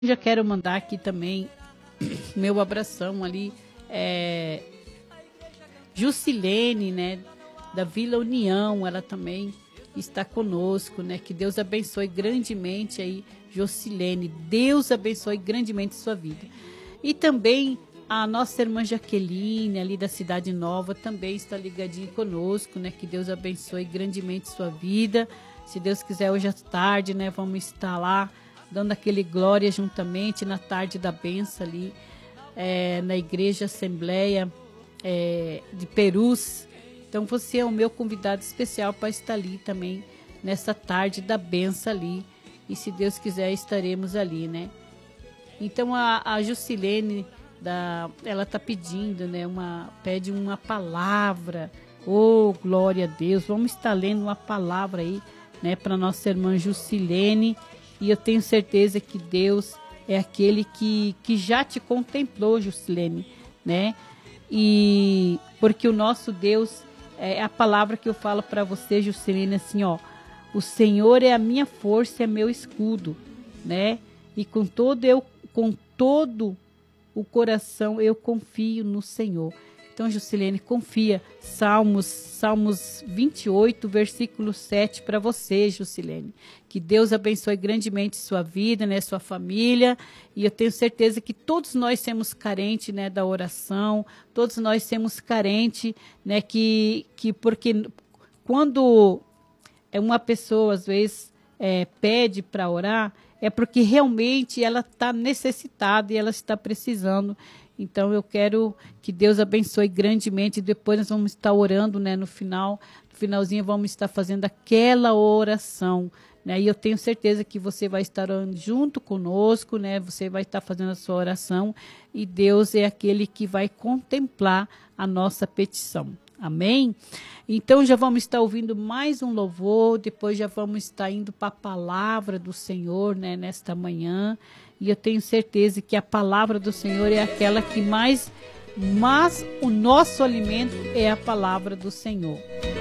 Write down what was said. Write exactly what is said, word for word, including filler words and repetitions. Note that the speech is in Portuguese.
Já quero mandar aqui também meu abração ali, é, Jusilene, né, da Vila União, ela também está conosco, né, que Deus abençoe grandemente aí, Jusilene, Deus abençoe grandemente sua vida. E também a nossa irmã Jaqueline, ali da Cidade Nova, também está ligadinha conosco, né, que Deus abençoe grandemente sua vida. Se Deus quiser, hoje à tarde, né, vamos estar lá, dando aquele glória juntamente na tarde da benção ali, é, na Igreja Assembleia é, de Perus. Então você é o meu convidado especial para estar ali também, nessa tarde da benção ali. E se Deus quiser, estaremos ali, né? Então a, a Jusilene, da, ela está pedindo, né? Uma, pede uma palavra. Oh, glória a Deus! Vamos estar lendo uma palavra aí, né? Para nossa irmã Jusilene. E eu tenho certeza que Deus é aquele que, que já te contemplou, Jusilene, né? E porque o nosso Deus, é a palavra que eu falo para você, Jusilene, assim, ó. O Senhor é a minha força, é meu escudo, né? E com todo, eu, com todo o coração eu confio no Senhor. Então, Jusilene, confia. Salmos, Salmos vinte e oito, versículo sete para você, Jusilene. Que Deus abençoe grandemente sua vida, né, sua família. E eu tenho certeza que todos nós somos carentes, né, da oração. Todos nós somos carentes, né, que, que porque quando é uma pessoa, às vezes, é, pede para orar, é porque realmente ela está necessitada e ela está precisando. Então, eu quero que Deus abençoe grandemente. Depois nós vamos estar orando, né, no final, no finalzinho vamos estar fazendo aquela oração, né? E eu tenho certeza que você vai estar orando junto conosco, né? Você vai estar fazendo a sua oração e Deus é aquele que vai contemplar a nossa petição. Amém? Então, já vamos estar ouvindo mais um louvor, depois já vamos estar indo para a palavra do Senhor, né, nesta manhã. E eu tenho certeza que a palavra do Senhor é aquela que mais, mas o nosso alimento é a palavra do Senhor.